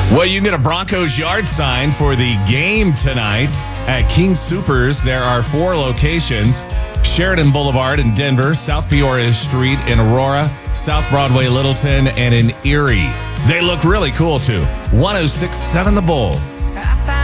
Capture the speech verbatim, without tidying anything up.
Well, you can get a Broncos yard sign for the game tonight at King Soopers. There are four locations: Sheridan Boulevard in Denver, South Peoria Street in Aurora, South Broadway Littleton, and in Erie. They look really cool, too. one oh six point seven The Bull.